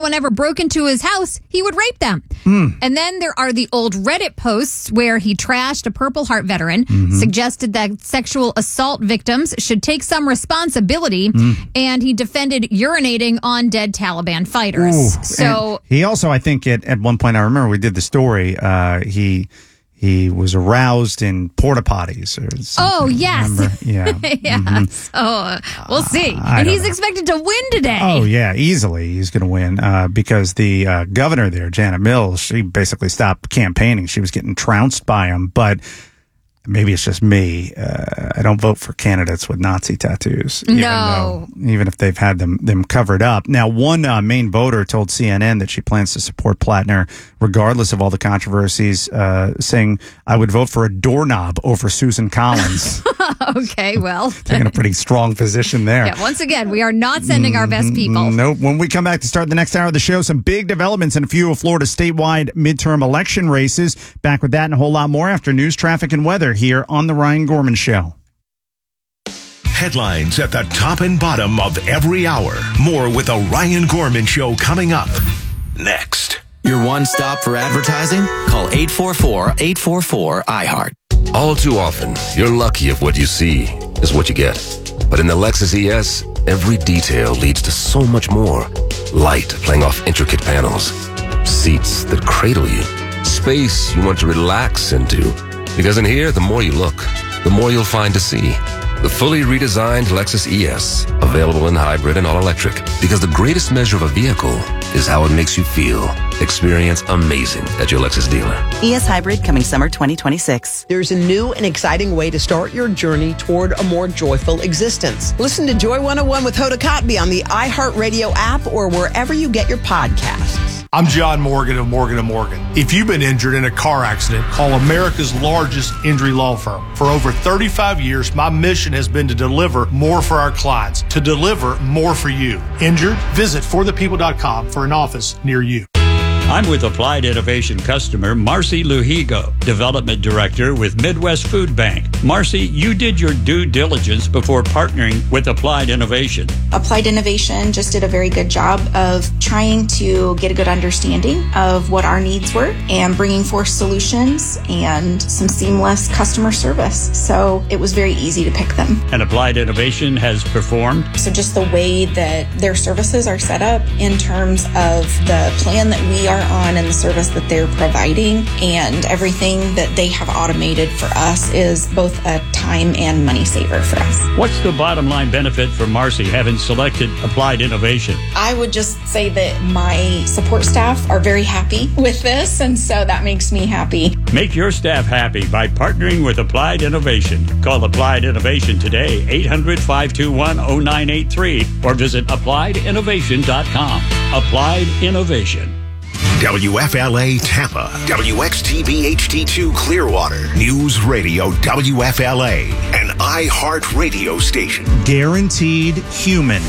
anyone ever broke into his house, he would rape them. And then there are the old Reddit posts where he trashed a Purple Heart veteran, suggested that sexual assault victims should take some responsibility, and he defended urinating on dead Taliban fighters. So he also, I think, at one point, I remember we did the story, he was aroused in porta potties or something. Oh, yes. Remember? Yeah. Yeah. So we'll see. And he's expected to win today. Oh, yeah. Easily he's going to win because the governor there, Janet Mills, she basically stopped campaigning. She was getting trounced by him. But maybe it's just me. I don't vote for candidates with Nazi tattoos. Even if they've had them covered up. Now, one main voter told CNN that she plans to support Plattner regardless of all the controversies, saying, I would vote for a doorknob over Susan Collins. Okay, well. Taking a pretty strong position there. Yeah, once again, we are not sending our best people. Nope. When we come back to start the next hour of the show, some big developments in a few of Florida's statewide midterm election races. Back with that and a whole lot more after news, traffic, and weather here on The Ryan Gorman Show. Headlines at the top and bottom of every hour. More with The Ryan Gorman Show coming up next. Your one stop for advertising? Call 844-844-iHeart. All too often, you're lucky if what you see is what you get. But in the Lexus ES, every detail leads to so much more. Light playing off intricate panels. Seats that cradle you. Space you want to relax into. Because in here, the more you look, the more you'll find to see. The fully redesigned Lexus ES, available in hybrid and all-electric. Because the greatest measure of a vehicle is how it makes you feel. Experience amazing at your Lexus dealer. ES Hybrid coming summer 2026. There's a new and exciting way to start your journey toward a more joyful existence. Listen to Joy 101 with Hoda Kotb on the iHeartRadio app or wherever you get your podcasts. I'm John Morgan of Morgan & Morgan. If you've been injured in a car accident, call America's largest injury law firm. For over 35 years, my mission has been to deliver more for our clients, to deliver more for you. Injured? Visit forthepeople.com for an office near you. I'm with Applied Innovation customer Marcy Luhigo, Development Director with Midwest Food Bank. Marcy, you did your due diligence before partnering with Applied Innovation. Applied Innovation just did a very good job of trying to get a good understanding of what our needs were and bringing forth solutions and some seamless customer service. So it was very easy to pick them. And Applied Innovation has performed? So just the way that their services are set up in terms of the plan that we are on and the service that they're providing and everything that they have automated for us is both a time and money saver for us. What's the bottom line benefit for Marcy having selected Applied Innovation? I would just say that my support staff are very happy with this, and so that makes me happy. Make your staff happy by partnering with Applied Innovation. Call Applied Innovation today, 800-521-0983, or visit applieddinnovation.com. Applied Innovation. WFLA Tampa, WXTV HD2 Clearwater, News Radio WFLA, an iHeart radio station. Guaranteed human.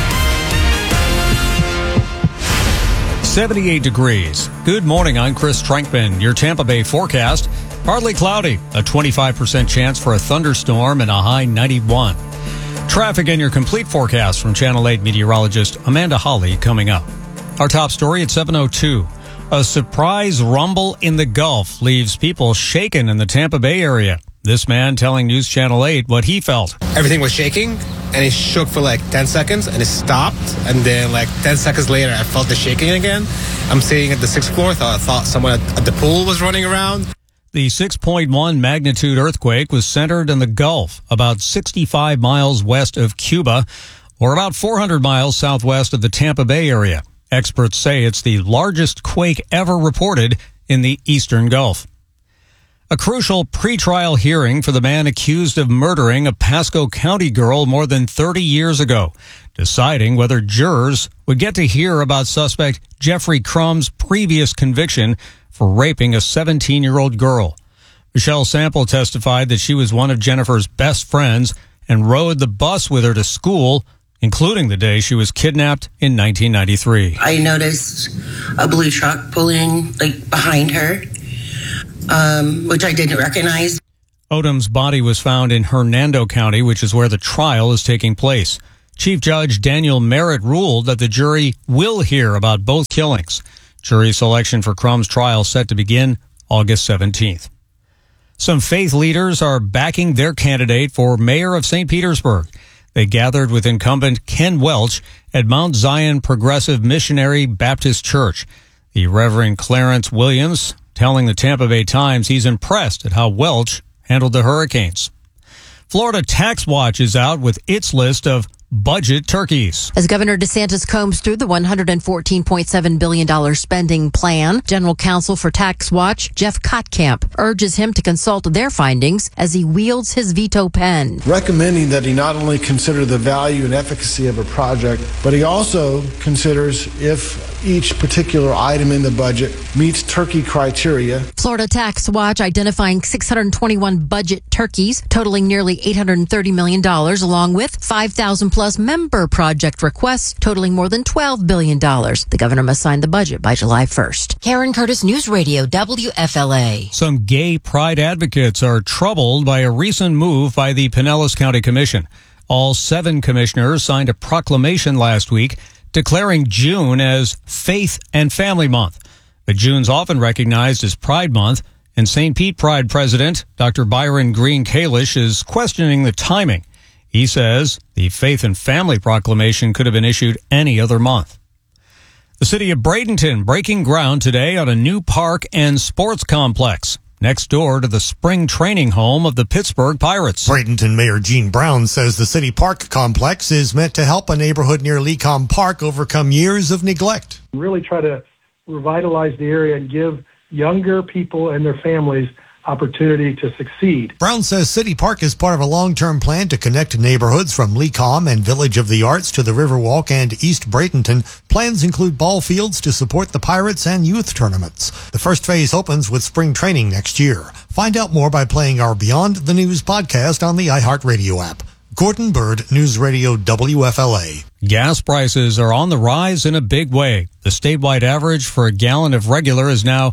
78 degrees. Good morning, I'm Chris Trankman. Your Tampa Bay forecast, partly cloudy, a 25% chance for a thunderstorm and a high 91. Traffic and your complete forecast from Channel 8 meteorologist Amanda Hawley coming up. Our top story at 7:02. A surprise rumble in the Gulf leaves people shaken in the Tampa Bay area. This man telling News Channel 8 what he felt. Everything was shaking, and it shook for like 10 seconds, and it stopped. And then like 10 seconds later, I felt the shaking again. I'm sitting at the 6th floor. I thought someone at the pool was running around. The 6.1 magnitude earthquake was centered in the Gulf, about 65 miles west of Cuba, or about 400 miles southwest of the Tampa Bay area. Experts say it's the largest quake ever reported in the Eastern Gulf. A crucial pretrial hearing for the man accused of murdering a Pasco County girl more than 30 years ago, deciding whether jurors would get to hear about suspect Jeffrey Crumb's previous conviction for raping a 17-year-old girl. Michelle Sample testified that she was one of Jennifer's best friends and rode the bus with her to school, including the day she was kidnapped in 1993. I noticed a blue truck pulling behind her, which I didn't recognize. Odom's body was found in Hernando County, which is where the trial is taking place. Chief Judge Daniel Merritt ruled that the jury will hear about both killings. Jury selection for Crumb's trial set to begin August 17th. Some faith leaders are backing their candidate for mayor of St. Petersburg. They gathered with incumbent Ken Welch at Mount Zion Progressive Missionary Baptist Church. The Reverend Clarence Williams telling the Tampa Bay Times he's impressed at how Welch handled the hurricanes. Florida Tax Watch is out with its list of budget turkeys. As Governor DeSantis combs through the $114.7 billion spending plan, General Counsel for Tax Watch, Jeff Kottkamp, urges him to consult their findings as he wields his veto pen. Recommending that he not only consider the value and efficacy of a project, but he also considers if each particular item in the budget meets turkey criteria. Florida Tax Watch identifying 621 budget turkeys totaling nearly $830 million, along with 5,000 plus member project requests totaling more than $12 billion. The governor must sign the budget by July 1st. Karen Curtis, News Radio, WFLA. Some gay pride advocates are troubled by a recent move by the Pinellas County Commission. All 7 commissioners signed a proclamation last week declaring June as Faith and Family Month. But June's often recognized as Pride Month, and St. Pete Pride President Dr. Byron Green Kalish is questioning the timing. He says the Faith and Family Proclamation could have been issued any other month. The city of Bradenton breaking ground today on a new park and sports complex next door to the spring training home of the Pittsburgh Pirates. Bradenton Mayor Gene Brown says the city park complex is meant to help a neighborhood near Lecom Park overcome years of neglect. Really try to revitalize the area and give younger people and their families opportunity to succeed. Brown says City Park is part of a long-term plan to connect neighborhoods from Lecom and Village of the Arts to the Riverwalk and East Bradenton. Plans include ball fields to support the Pirates and youth tournaments. The first phase opens with spring training next year. Find out more by playing our Beyond the News podcast on the iHeartRadio app. Gordon Bird, News Radio WFLA. Gas prices are on the rise in a big way. The statewide average for a gallon of regular is now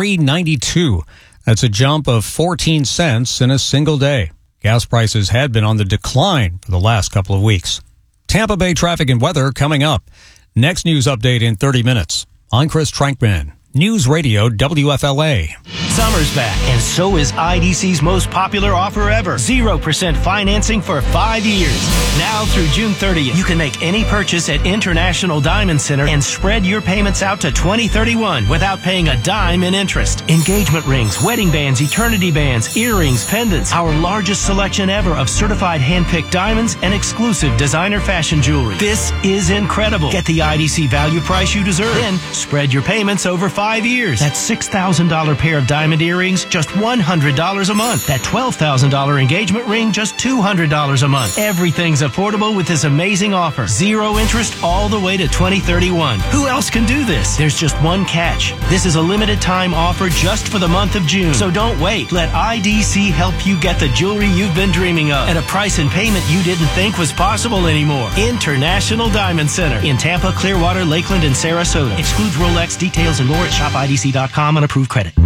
$3.92. That's a jump of 14 cents in a single day. Gas prices had been on the decline for the last couple of weeks. Tampa Bay traffic and weather coming up. Next news update in 30 minutes. I'm Chris Trankman. News Radio WFLA. Summer's back, and so is IDC's most popular offer ever. 0% financing for 5 years. Now through June 30th, you can make any purchase at International Diamond Center and spread your payments out to 2031 without paying a dime in interest. Engagement rings, wedding bands, eternity bands, earrings, pendants. Our largest selection ever of certified hand-picked diamonds and exclusive designer fashion jewelry. This is incredible. Get the IDC value price you deserve. Then spread your payments over 5 years. That $6,000 pair of diamond earrings, just $100 a month. That $12,000 engagement ring, just $200 a month. Everything's affordable with this amazing offer. 0 interest all the way to 2031. Who else can do this? There's just one catch. This is a limited time offer just for the month of June. So don't wait. Let IDC help you get the jewelry you've been dreaming of at a price and payment you didn't think was possible anymore. International Diamond Center in Tampa, Clearwater, Lakeland, and Sarasota. Excludes Rolex. Details and more at shopidc.com on approved credit.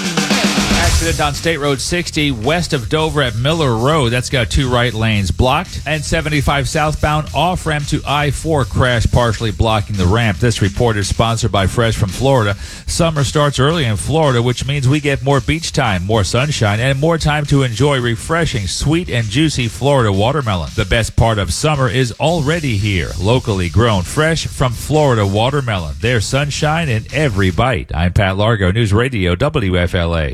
Accident on State Road 60 west of Dover at Miller Road. That's got 2 right lanes blocked. And 75 southbound off-ramp to I-4 crash partially blocking the ramp. This report is sponsored by Fresh from Florida. Summer starts early in Florida, which means we get more beach time, more sunshine, and more time to enjoy refreshing, sweet, and juicy Florida watermelon. The best part of summer is already here. Locally grown, fresh from Florida watermelon. There's sunshine in every bite. I'm Pat Largo, News Radio WFLA.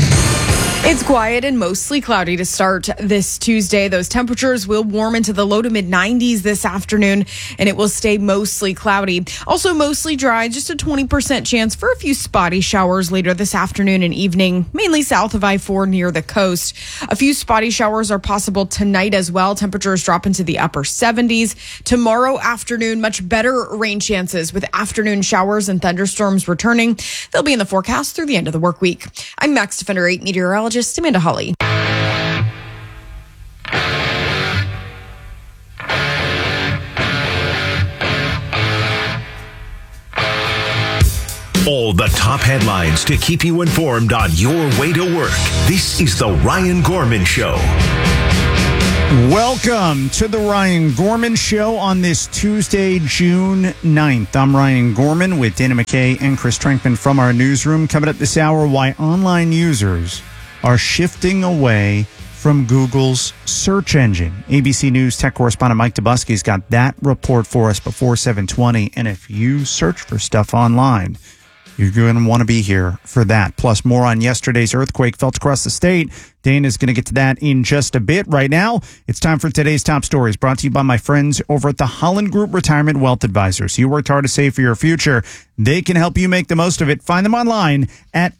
It's quiet and mostly cloudy to start this Tuesday. Those temperatures will warm into the low to mid 90s this afternoon, and it will stay mostly cloudy. Also mostly dry, just a 20% chance for a few spotty showers later this afternoon and evening, mainly south of I-4 near the coast. A few spotty showers are possible tonight as well. Temperatures drop into the upper 70s. Tomorrow afternoon, much better rain chances with afternoon showers and thunderstorms returning. They'll be in the forecast through the end of the work week. I'm Max Defender 8 meteorologist Amanda Hawley. All the top headlines to keep you informed on your way to work. This is the Ryan Gorman Show. Welcome to the Ryan Gorman Show on this Tuesday, June 9th. I'm Ryan Gorman with Dana McKay and Chris Trankman from our newsroom. Coming up this hour, why online users are shifting away from Google's search engine. ABC News tech correspondent Mike Dubusky's got that report for us before 7:20. And if you search for stuff online, you're going to want to be here for that. Plus, more on yesterday's earthquake felt across the state. Dana's going to get to that in just a bit. Right now, it's time for today's top stories, brought to you by my friends over at the Holland Group Retirement Wealth Advisors. You worked hard to save for your future. They can help you make the most of it. Find them online at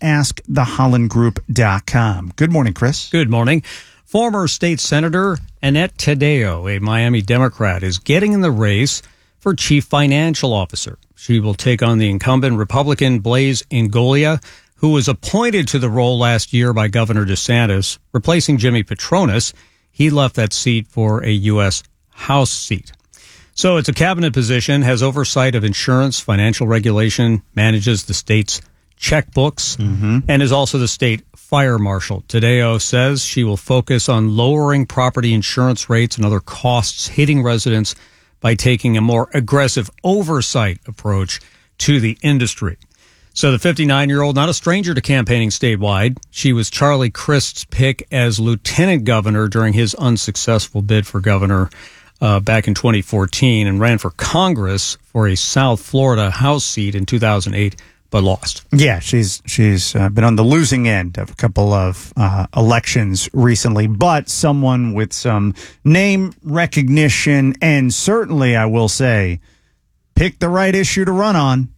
askthehollandgroup.com. Good morning, Chris. Good morning. Former state senator Annette Taddeo, a Miami Democrat, is getting in the race for chief financial officer. She will take on the incumbent Republican Blaise Ingoglia, who was appointed to the role last year by Governor DeSantis, replacing Jimmy Patronis. He left that seat for a U.S. House seat. So it's a cabinet position, has oversight of insurance, financial regulation, manages the state's checkbooks, and is also the state fire marshal. Taddeo says she will focus on lowering property insurance rates and other costs hitting residents by taking a more aggressive oversight approach to the industry. So the 59-year-old, not a stranger to campaigning statewide. She was Charlie Crist's pick as lieutenant governor during his unsuccessful bid for governor back in 2014 and ran for Congress for a South Florida House seat in 2008, but lost. Yeah, she's been on the losing end of a couple of elections recently, but someone with some name recognition and certainly, I will say, picked the right issue to run on.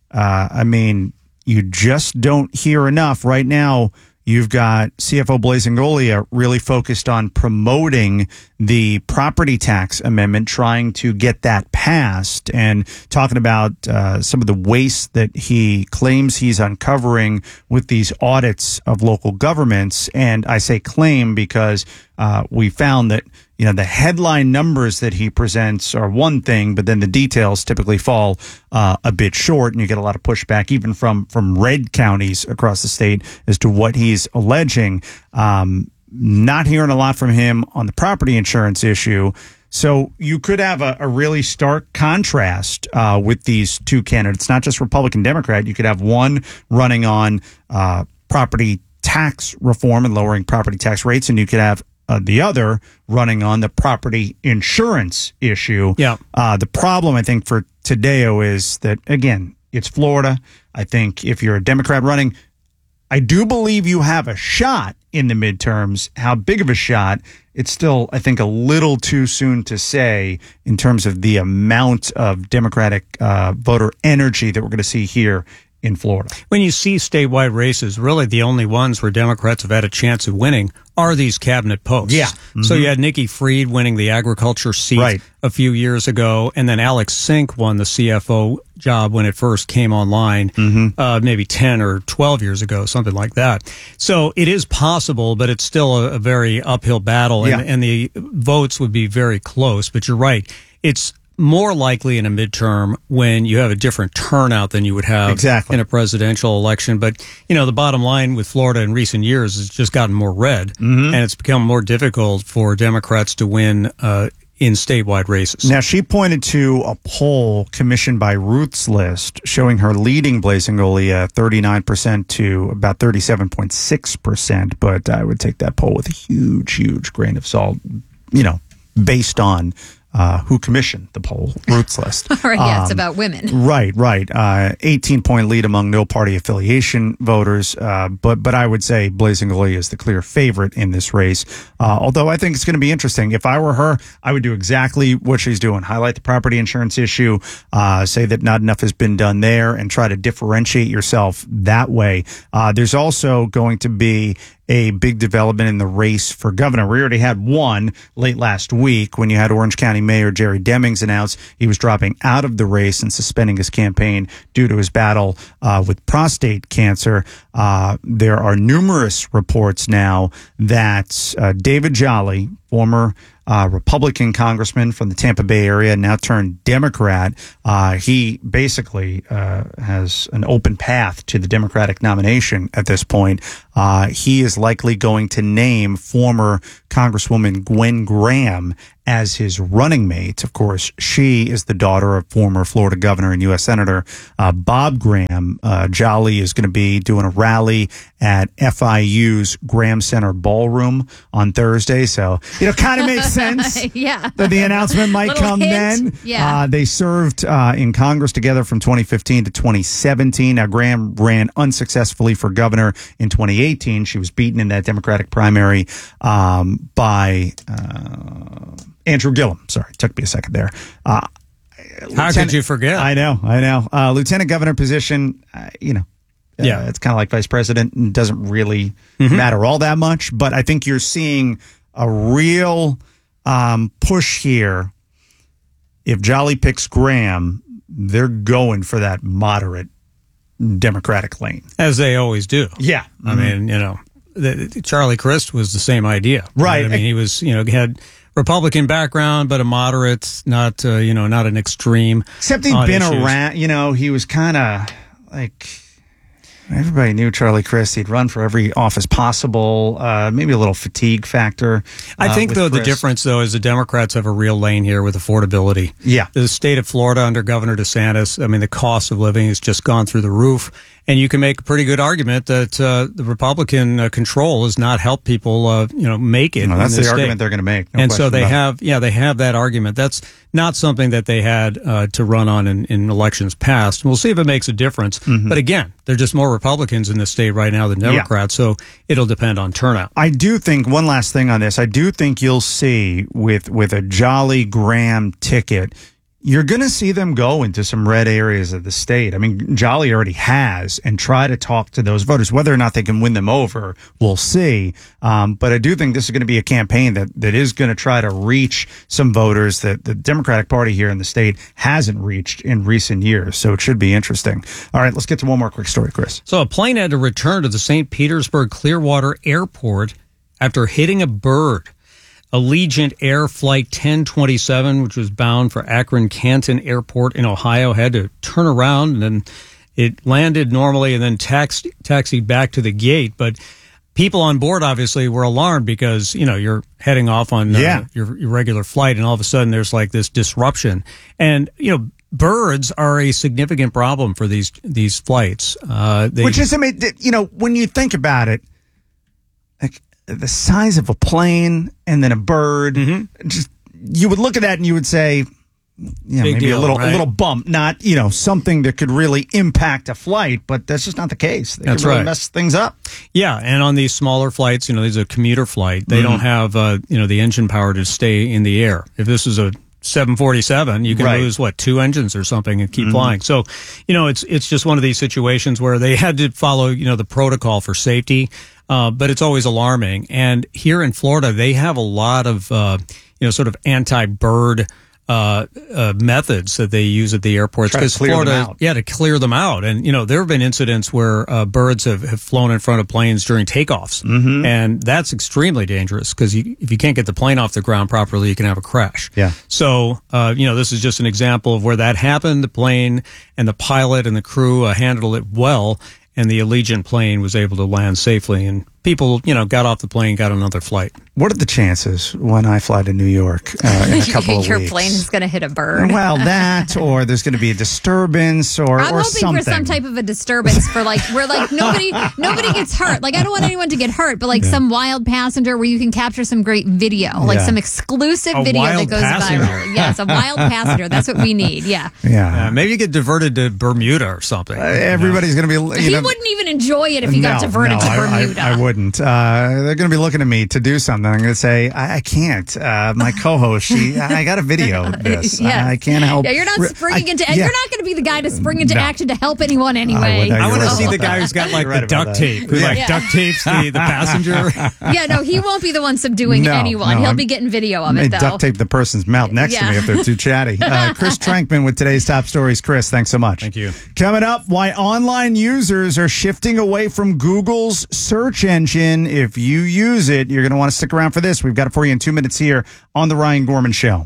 I mean, you just don't hear enough. Right now, you've got CFO Blaise Ingoglia really focused on promoting the property tax amendment, trying to get that passed, and talking about some of the waste that he claims he's uncovering with these audits of local governments. And I say claim because we found that the headline numbers that he presents are one thing, but then the details typically fall a bit short, and you get a lot of pushback even from red counties across the state as to what he's alleging. Not hearing a lot from him on the property insurance issue. So you could have a really stark contrast with these two candidates, not just Republican, Democrat. You could have one running on property tax reform and lowering property tax rates, and you could have the other running on the property insurance issue. Yeah. The problem, I think, for Taddeo is that, again, it's Florida. I think if you're a Democrat running, I do believe you have a shot in the midterms. How big of a shot? It's still, I think, a little too soon to say in terms of the amount of Democratic voter energy that we're going to see here in Florida. When you see statewide races, really the only ones where Democrats have had a chance of winning are these cabinet posts. Yeah. So you had Nikki Fried winning the agriculture seat a few years ago, and then Alex Sink won the CFO job when it first came online, maybe 10 or 12 years ago, something like that. So it is possible, but it's still a very uphill battle, and the votes would be very close. But you're right. It's more likely in a midterm when you have a different turnout than you would have in a presidential election. But, the bottom line with Florida in recent years has just gotten more red, and it's become more difficult for Democrats to win in statewide races. Now, she pointed to a poll commissioned by Ruth's List showing her leading Blaise Ingoglia 39% to about 37.6%. But I would take that poll with a huge, huge grain of salt, based on who commissioned the poll, Ruth's List. Right, yeah, it's about women. Right. 18-point lead among no party affiliation voters. But I would say Blaise Ingoglia is the clear favorite in this race. Although I think it's going to be interesting. If I were her, I would do exactly what she's doing. Highlight the property insurance issue, say that not enough has been done there, and try to differentiate yourself that way. There's also going to be a big development in the race for governor. We already had one late last week when you had Orange County Mayor Jerry Demings announce he was dropping out of the race and suspending his campaign due to his battle with prostate cancer. There are numerous reports now that David Jolly, former Republican congressman from the Tampa Bay area, now turned Democrat. He basically has an open path to the Democratic nomination at this point. He is likely going to name former Congresswoman Gwen Graham as his running mate. Of course, she is the daughter of former Florida governor and U.S. Senator Bob Graham. Jolly is going to be doing a rally at FIU's Graham Center Ballroom on Thursday. So, kind of makes sense Yeah. that the announcement might Little come hint. then. Yeah. They served in Congress together from 2015 to 2017. Now, Graham ran unsuccessfully for governor in 2018. She was beaten in that Democratic primary by Andrew Gillum. Sorry, took me a second there. How could you forget? I know. Lieutenant governor position, it's kind of like vice president and doesn't really matter all that much. But I think you're seeing a real push here. If Jolly picks Graham, they're going for that moderate Democratic lane. As they always do. Yeah. I mean, Charlie Crist was the same idea. Right. I mean, he was, had Republican background, but a moderate, not an extreme. Except he'd been around, he was kind of like, everybody knew Charlie Crist. He'd run for every office possible, maybe a little fatigue factor. I think, though, Crist. the difference, though, is the Democrats have a real lane here with affordability. Yeah. The state of Florida under Governor DeSantis, I mean, the cost of living has just gone through the roof. And you can make a pretty good argument that the Republican control has not helped people, make it. No, that's the state. argument they're going to make. No and so they question about have, they have that argument. That's not something that they had to run on in elections past. We'll see if it makes a difference. Mm-hmm. But again, there are just more Republicans in the state right now than Democrats, so it'll depend on turnout. I do think, one last thing on this, I do think you'll see with a Jolly Graham ticket, you're going to see them go into some red areas of the state. I mean, Jolly already has, and try to talk to those voters. Whether or not they can win them over, we'll see. But I do think this is going to be a campaign that is going to try to reach some voters that the Democratic Party here in the state hasn't reached in recent years. So it should be interesting. All right, let's get to one more quick story, Chris. So a plane had to return to the St. Petersburg Clearwater Airport after hitting a bird. Allegiant Air Flight 1027, which was bound for Akron-Canton Airport in Ohio, had to turn around, and then it landed normally and then taxied back to the gate. But people on board obviously were alarmed because, you're heading off on your regular flight, and all of a sudden there's like this disruption. And, birds are a significant problem for these flights. Which is, when you think about it, like, the size of a plane and then a bird, just you would look at that and you would say, maybe deal, a little right? a little bump, not something that could really impact a flight, but that's just not the case. They That's could really right. mess things up. Yeah, and on these smaller flights, these are a commuter flight. They don't have the engine power to stay in the air. If this is a 747, you can lose 2 engines or something and keep flying. So, it's just one of these situations where they had to follow the protocol for safety. But it's always alarming. And here in Florida, they have a lot of, sort of anti-bird methods that they use at the airports. Because Florida, to clear them out. And, there have been incidents where birds have flown in front of planes during takeoffs. Mm-hmm. And that's extremely dangerous because if you can't get the plane off the ground properly, you can have a crash. Yeah. So, this is just an example of where that happened. The plane and the pilot and the crew handled it well. And the Allegiant plane was able to land safely, and people, got off the plane, got another flight. What are the chances when I fly to New York in a couple of Your weeks? plane is going to hit a bird. Well, that, or there's going to be a disturbance, or I'm hoping something. for some type of a disturbance where nobody gets hurt. Like, I don't want anyone to get hurt, but some wild passenger where you can capture some great video, some exclusive A video that wild goes passenger. viral. Yes, a wild passenger. That's what we need. Yeah. Yeah. Maybe you get diverted to Bermuda or something. Everybody's going to be. He wouldn't even enjoy it if you got diverted to Bermuda. I wouldn't. They're going to be looking at me to do something. I'm going to say, I can't. My co-host, I got to video this. Yes. I can't help. Yeah, you're not springing into. You're not going to be the guy to spring into action to help anyone anyway. I want to see the guy who's got the duct tape, who duct tapes the passenger. Yeah, no, he won't be the one subduing anyone. He'll be getting video of it, though. Duct tape the person's mouth next to me if they're too chatty. Chris Trankman with today's top stories. Chris, thanks so much. Thank you. Coming up, why online users are shifting away from Google's search engine. engine. If you use it, you're going to want to stick around for this. We've got it for you in 2 minutes here on The Ryan Gorman Show.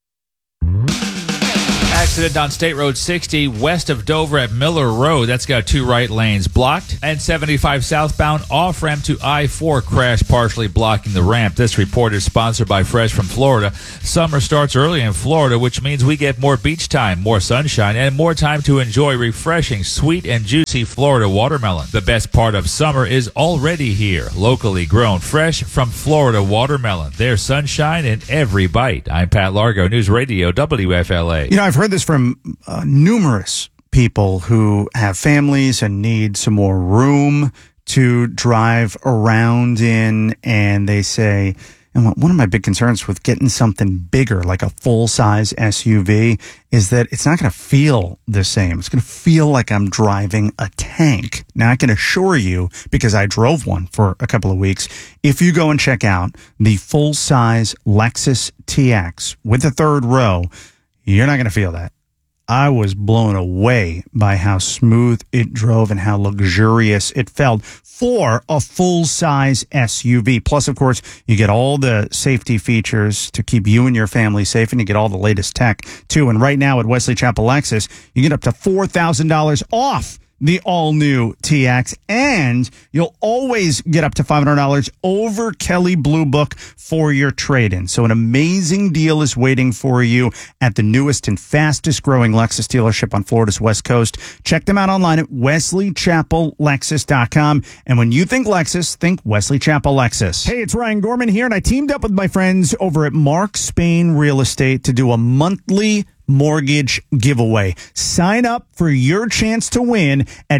Accident on State Road 60 west of Dover at Miller Road. That's got 2 right lanes blocked. And 75 southbound off-ramp to I-4 crash partially blocking the ramp. This report is sponsored by Fresh from Florida. Summer starts early in Florida, which means we get more beach time, more sunshine, and more time to enjoy refreshing, sweet, and juicy Florida watermelon. The best part of summer is already here. Locally grown, fresh from Florida watermelon. There's sunshine in every bite. I'm Pat Largo, News Radio WFLA. You know, I've heard this from numerous people who have families and need some more room to drive around in, and they say, and one of my big concerns with getting something bigger, like a full-size SUV, is that it's not going to feel the same. It's going to feel like I'm driving a tank. Now, I can assure you, because I drove one for a couple of weeks, if you go and check out the full-size Lexus TX with the third row, you're not going to feel that. I was blown away by how smooth it drove and how luxurious it felt for a full-size SUV. Plus, of course, you get all the safety features to keep you and your family safe, and you get all the latest tech, too. And right now at Wesley Chapel Lexus, you get up to $4,000 off the all-new TX, and you'll always get up to $500 over Kelley Blue Book for your trade-in. So an amazing deal is waiting for you at the newest and fastest-growing Lexus dealership on Florida's West Coast. Check them out online at wesleychapellexus.com. And when you think Lexus, think Wesley Chapel Lexus. Hey, it's Ryan Gorman here, and I teamed up with my friends over at Mark Spain Real Estate to do a monthly mortgage giveaway. Sign up for your chance to win at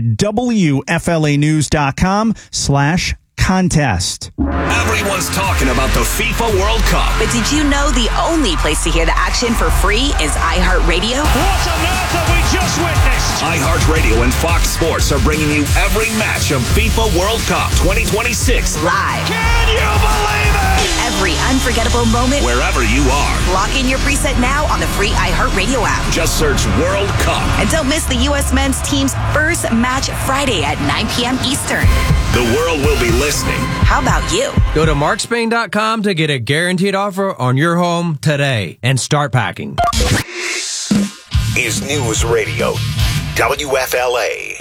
WFLAnews.com/contest. Everyone's talking about the FIFA World Cup. But did you know the only place to hear the action for free is iHeartRadio? What on earth have we just witnessed? iHeartRadio and Fox Sports are bringing you every match of FIFA World Cup 2026 live. Can you believe it? Every unforgettable moment, wherever you are. Lock in your preset now on the free iHeartRadio app. Just search World Cup. And don't miss the U.S. men's team's first match Friday at 9 p.m. Eastern. The world will be listening. How about you? Go to markspain.com to get a guaranteed offer on your home today and start packing. Is News Radio WFLA.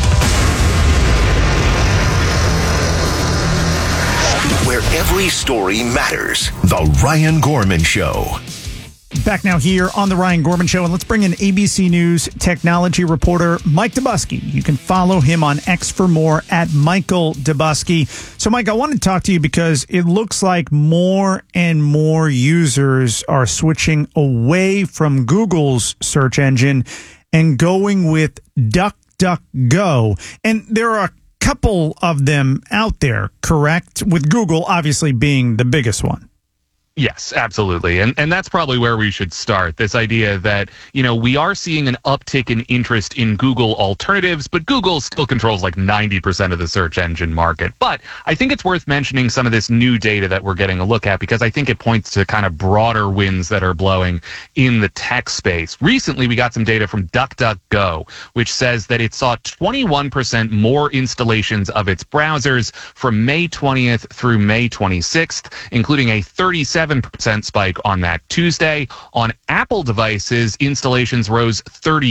Where every story matters. The Ryan Gorman Show. Back now here on The Ryan Gorman Show, and let's bring in ABC News technology reporter Mike Dubusky. You can follow him on X for more at Michael Dubusky. So, Mike, I want to talk to you because it looks like more and more users are switching away from Google's search engine and going with DuckDuckGo. And there are a couple of them out there, correct? With Google obviously being the biggest one. Yes, absolutely. And that's probably where we should start. This idea that, you know, we are seeing an uptick in interest in Google alternatives, but Google still controls like 90% of the search engine market. But I think it's worth mentioning some of this new data that we're getting a look at because I think it points to kind of broader winds that are blowing in the tech space. Recently, we got some data from DuckDuckGo, which says that it saw 21% more installations of its browsers from May 20th through May 26th, including a 37% spike on that Tuesday. On Apple devices, installations rose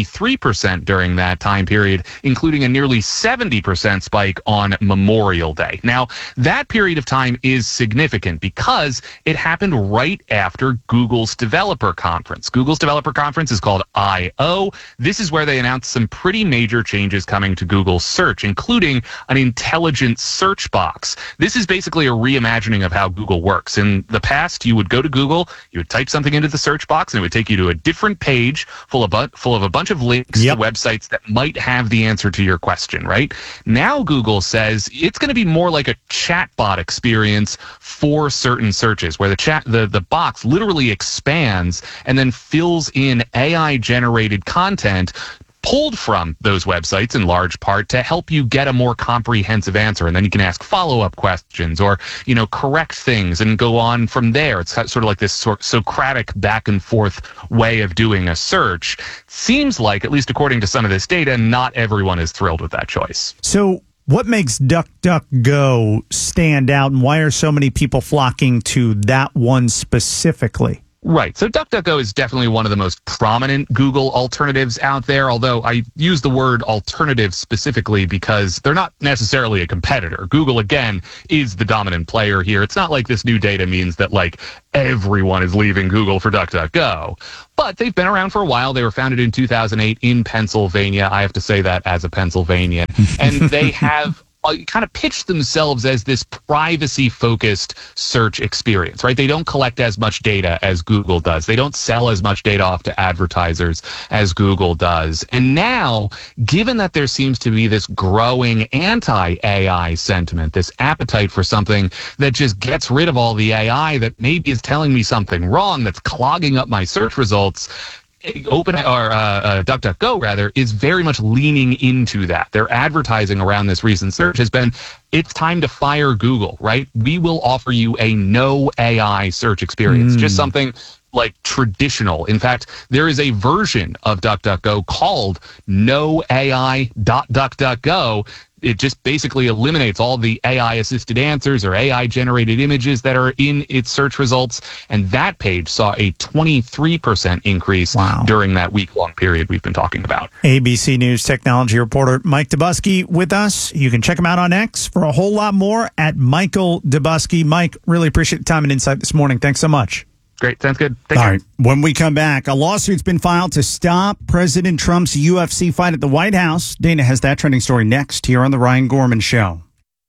33% during that time period, including a nearly 70% spike on Memorial Day. Now, that period of time is significant because it happened right after Google's developer conference. Google's developer conference is called I/O. This is where they announced some pretty major changes coming to Google search, including an intelligent search box. This is basically a reimagining of how Google works. In the past, you would go to Google, you would type something into the search box, and it would take you to a different page full of a bunch of links to websites that might have the answer to your question, right? Now Google says it's going to be more like a chatbot experience for certain searches, where the box literally expands and then fills in AI-generated content pulled from those websites in large part to help you get a more comprehensive answer. And then you can ask follow-up questions or, you know, correct things and go on from there. It's sort of like this Socratic back and forth way of doing a search. Seems like, at least according to some of this data, not everyone is thrilled with that choice. So What makes DuckDuckGo stand out, and why are so many people flocking to that one specifically? Right. So DuckDuckGo is definitely one of the most prominent Google alternatives out there, although I use the word alternative specifically because they're not necessarily a competitor. Google, again, is the dominant player here. It's not like this new data means that, like, everyone is leaving Google for DuckDuckGo. But they've been around for a while. They were founded in 2008 in Pennsylvania. I have to say that as a Pennsylvanian. And they have kind of pitched themselves as this privacy-focused search experience, right? They don't collect as much data as Google does. They don't sell as much data off to advertisers as Google does. And now, given that there seems to be this growing anti-AI sentiment, this appetite for something that just gets rid of all the AI that maybe is telling me something wrong, that's clogging up my search results, DuckDuckGo rather is very much leaning into that. Their advertising around this recent search has been, it's time to fire Google, right? We will offer you a no AI search experience, just something like traditional. In fact, there is a version of DuckDuckGo called No AI.DuckDuckGo. It just basically eliminates all the AI-assisted answers or AI-generated images that are in its search results. And that page saw a 23% increase during that week-long period we've been talking about. ABC News technology reporter Mike Dubusky with us. You can check him out on X for a whole lot more at Michael Dubusky. Mike, really appreciate the time and insight this morning. Thanks so much. Great. Sounds good. Take care. All right. When we come back, a lawsuit's been filed to stop President Trump's UFC fight at the White House. Dana has that trending story next here on The Ryan Gorman Show.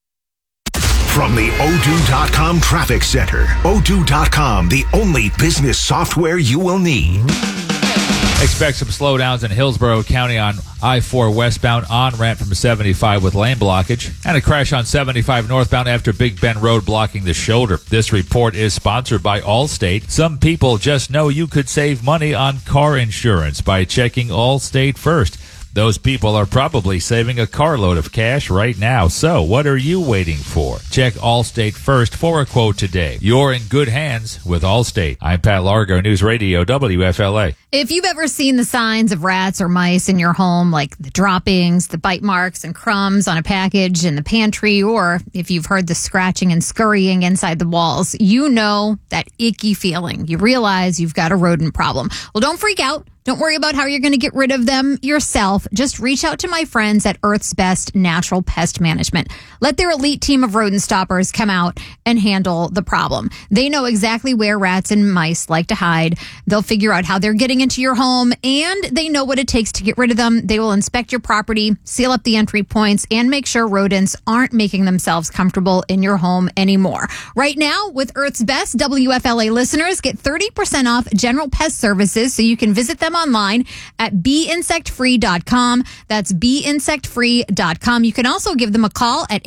From the Odoo.com Traffic Center, Odoo.com, the only business software you will need. Expect some slowdowns in Hillsborough County on I-4 westbound on-ramp from 75 with lane blockage, and a crash on 75 northbound after Big Bend Road blocking the shoulder. This report is sponsored by Allstate. Some people just know you could save money on car insurance by checking Allstate first. Those people are probably saving a carload of cash right now. So what are you waiting for? Check Allstate first for a quote today. You're in good hands with Allstate. I'm Pat Largo, News Radio WFLA. If you've ever seen the signs of rats or mice in your home, like the droppings, the bite marks and crumbs on a package in the pantry, or if you've heard the scratching and scurrying inside the walls, you know that icky feeling. You realize you've got a rodent problem. Well, don't freak out. Don't worry about how you're going to get rid of them yourself. Just reach out to my friends at Earth's Best Natural Pest Management. Let their elite team of rodent stoppers come out and handle the problem. They know exactly where rats and mice like to hide. They'll figure out how they're getting into your home, and they know what it takes to get rid of them. They will inspect your property, seal up the entry points, and make sure rodents aren't making themselves comfortable in your home anymore. Right now, with Earth's Best, WFLA listeners get 30% off general pest services, so you can visit them online at beinsectfree.com. That's beinsectfree.com. You can also give them a call at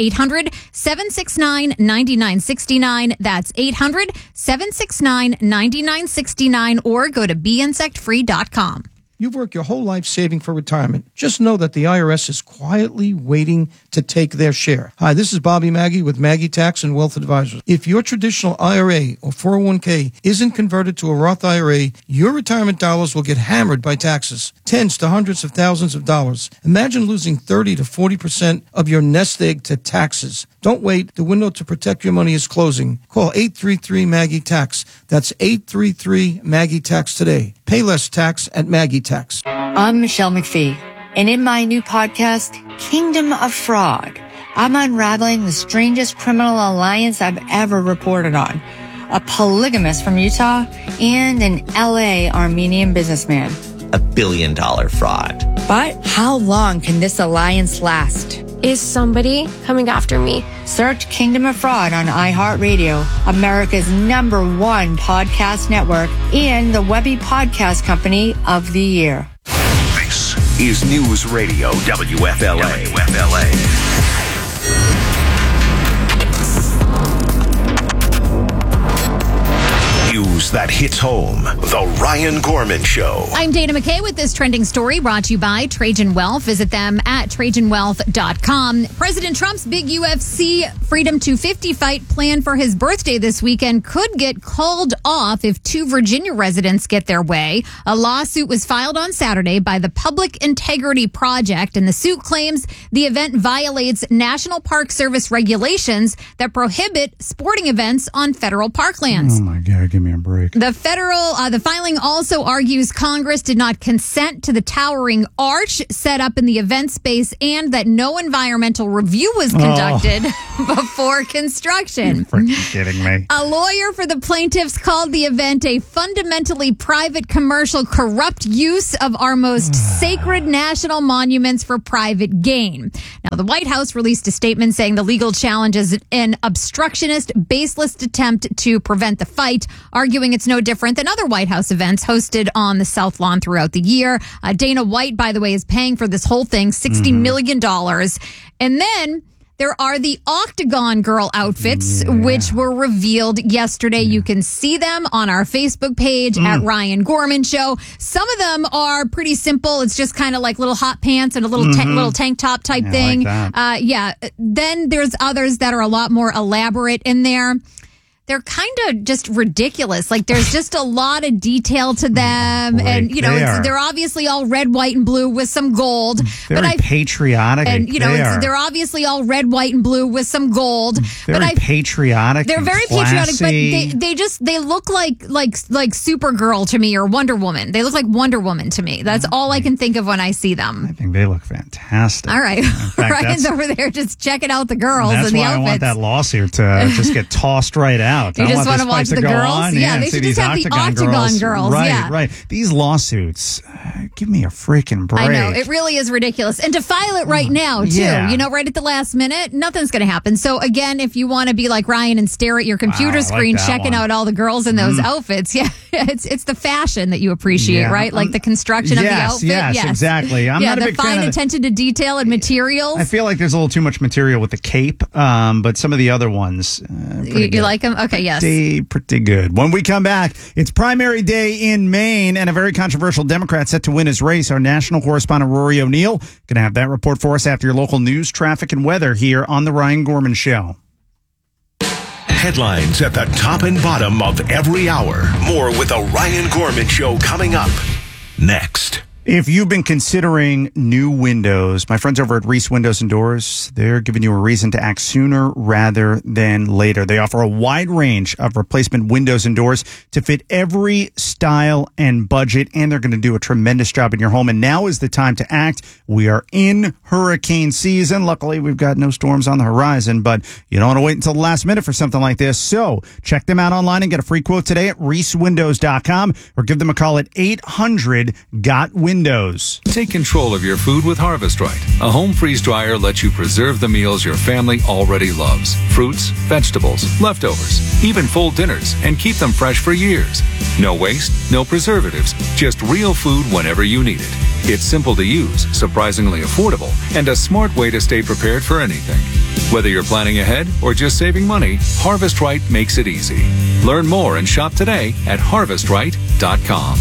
800-769-9969. That's 800-769-9969, or go to beinsectfree.com. You've worked your whole life saving for retirement. Just know that the IRS is quietly waiting to take their share. Hi, this is Bobby Maggie with Maggie Tax and Wealth Advisors. If your traditional IRA or 401k isn't converted to a Roth IRA, your retirement dollars will get hammered by taxes, tens to hundreds of thousands of dollars. Imagine losing 30 to 40% of your nest egg to taxes. Don't wait. The window to protect your money is closing. Call 833-MAGGIE-TAX. That's 833-MAGGIE-TAX today. Pay less tax at Maggie Tax. I'm Michelle McPhee, and in my new podcast, Kingdom of Fraud, I'm unraveling the strangest criminal alliance I've ever reported on. A polygamist from Utah and an LA Armenian businessman. $1 billion fraud. But how long can this alliance last? Is somebody coming after me? Search Kingdom of Fraud on iHeartRadio, America's #1 podcast network, and the Webby Podcast Company of the Year. This is News Radio WFLA. News that hits home. The Ryan Gorman Show. I'm Dana McKay with this trending story brought to you by Trajan Wealth. Visit them at TrajanWealth.com. President Trump's big UFC Freedom 250 fight planned for his birthday this weekend could get called off if 2 Virginia residents get their way. A lawsuit was filed on Saturday by the Public Integrity Project, and the suit claims the event violates National Park Service regulations that prohibit sporting events on federal parklands. Oh my God, give me a break. The filing also argues Congress did not consent to the towering arch set up in the event space and that no environmental review was conducted before construction. You're freaking kidding me. A lawyer for the plaintiffs called the event a fundamentally private, commercial, corrupt use of our most sacred national monuments for private gain. Now, the White House released a statement saying the legal challenge is an obstructionist, baseless attempt to prevent the fight, arguing it's no different than other White House events hosted on the South Lawn throughout the year. Dana White, by the way, is paying for this whole thing, $60 million. And then there are the Octagon Girl outfits, which were revealed yesterday. You can see them on our Facebook page at Ryan Gorman Show. Some of them are pretty simple. It's just kind of like little hot pants and a little little tank top type thing. Like Then there's others that are a lot more elaborate in there. They're kind of just ridiculous. Like, there's just a lot of detail to them. And, you know, they're obviously all red, white, and blue with some gold. Very patriotic. And, you know, they're obviously all red, white, and blue with some gold. Very patriotic. They're very patriotic, but they look like Supergirl to me, or Wonder Woman. They look like Wonder Woman to me. That's all I can think of when I see them. I think they look fantastic. All right. Ryan's over there just checking out the girls and the outfits. That's why I want that lawsuit to just get tossed right out. You just want to watch the girls? Yeah, they should just have the Octagon girls. Right. These lawsuits, give me a freaking break. I know. It really is ridiculous. And to file it right now, too, you know, right at the last minute, nothing's going to happen. So, again, if you want to be like Ryan and stare at your computer screen checking out all the girls in those outfits, it's the fashion that you appreciate, right? Like the construction of the outfit. Yes, exactly. I'm not a big fan of the fine attention to detail and materials. I feel like there's a little too much material with the cape, but some of the other ones, you like them? Okay, yes. Pretty good. When we come back, it's primary day in Maine, and a very controversial Democrat set to win his race. Our national correspondent Rory O'Neill going to have that report for us after your local news, traffic, and weather here on The Ryan Gorman Show. Headlines at the top and bottom of every hour. More with The Ryan Gorman Show coming up next. If you've been considering new windows, my friends over at Reese Windows and Doors, they're giving you a reason to act sooner rather than later. They offer a wide range of replacement windows and doors to fit every style and budget, and they're going to do a tremendous job in your home. And now is the time to act. We are in hurricane season. Luckily, we've got no storms on the horizon, but you don't want to wait until the last minute for something like this. So check them out online and get a free quote today at reesewindows.com or give them a call at 800-GOT-WINDOWS. Take control of your food with Harvest Right. A home freeze dryer lets you preserve the meals your family already loves. Fruits, vegetables, leftovers, even full dinners, and keep them fresh for years. No waste, no preservatives, just real food whenever you need it. It's simple to use, surprisingly affordable, and a smart way to stay prepared for anything. Whether you're planning ahead or just saving money, Harvest Right makes it easy. Learn more and shop today at harvestright.com.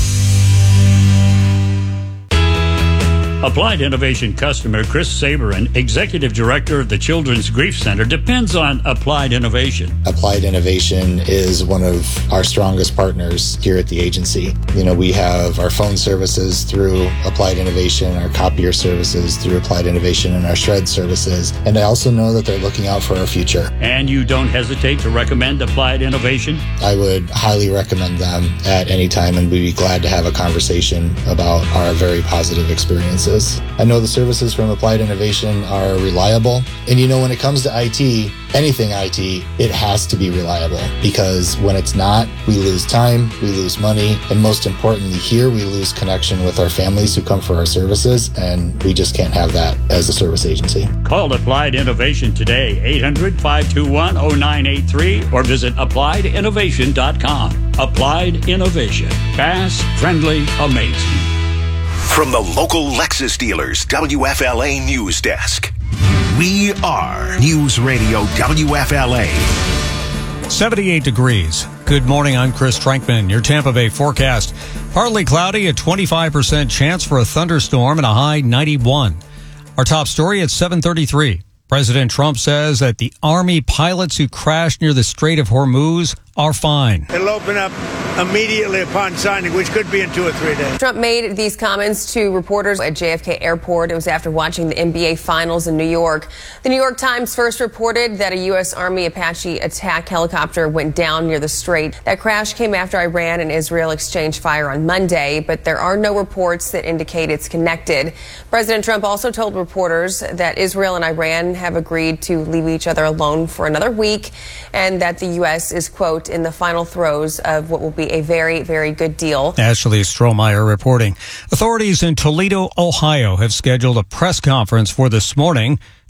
Applied Innovation customer Chris Saberin, Executive Director of the Children's Grief Center, depends on Applied Innovation. Applied Innovation is one of our strongest partners here at the agency. You know, we have our phone services through Applied Innovation, our copier services through Applied Innovation, and our shred services. And I also know that they're looking out for our future. And you don't hesitate to recommend Applied Innovation? I would highly recommend them at any time, and we'd be glad to have a conversation about our very positive experiences. I know the services from Applied Innovation are reliable. And you know, when it comes to IT, anything IT, it has to be reliable, because when it's not, we lose time, we lose money, and most importantly here, we lose connection with our families who come for our services, and we just can't have that as a service agency. Call Applied Innovation today, 800-521-0983, or visit appliedinnovation.com. Applied Innovation. Fast, friendly, amazing. From the local Lexus dealers, WFLA News Desk. We are News Radio WFLA. 78 degrees. Good morning. I'm Chris Trankman. Your Tampa Bay forecast. Partly cloudy, a 25% chance for a thunderstorm, and a high 91. Our top story at 7:33. President Trump says that the Army pilots who crashed near the Strait of Hormuz are fine. It'll open up immediately upon signing, which could be in 2 or 3 days. Trump made these comments to reporters at JFK Airport. It was after watching the NBA Finals in New York. The New York Times first reported that a U.S. Army Apache attack helicopter went down near the strait. That crash came after Iran and Israel exchanged fire on Monday, but there are no reports that indicate it's connected. President Trump also told reporters that Israel and Iran have agreed to leave each other alone for another week, and that the U.S. is, quote, in the final throes of what will be a very, very good deal. Ashley Strohmeyer reporting. Authorities in Toledo, Ohio have scheduled a press conference for this morning.